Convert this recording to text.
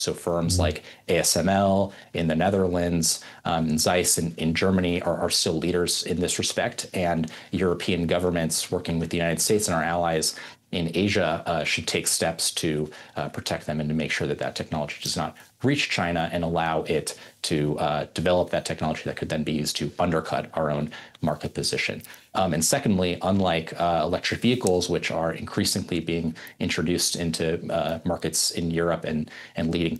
So firms like ASML in the Netherlands, and Zeiss in Germany are still leaders in this respect. And European governments working with the United States and our allies in Asia should take steps to protect them and to make sure that that technology does not reach China and allow it to develop that technology that could then be used to undercut our own market position. And secondly, unlike electric vehicles, which are increasingly being introduced into markets in Europe and leading